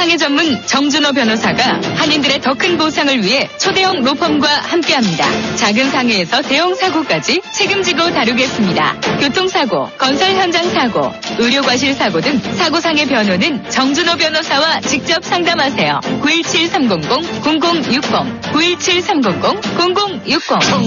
사고상해 전문 정준호 변호사가 한인들의 더 큰 보상을 위해 초대형 로펌과 함께합니다. 작은 상해에서 대형 사고까지 책임지고 다루겠습니다. 교통사고, 건설 현장 사고, 의료과실 사고 등 사고상해 변호는 정준호 변호사와 직접 상담하세요. 917-300-0060, 917-300-0060.